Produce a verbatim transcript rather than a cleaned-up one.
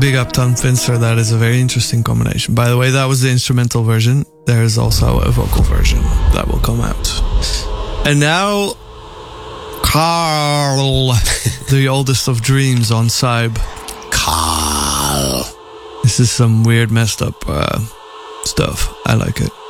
Big up Tom Finster. That is a very interesting combination. By the way, that was the instrumental version. There is also a vocal version that will come out. And now, Carl, the oldest of dreams on Sybe. Carl. This is some weird, messed up uh, stuff. I like it.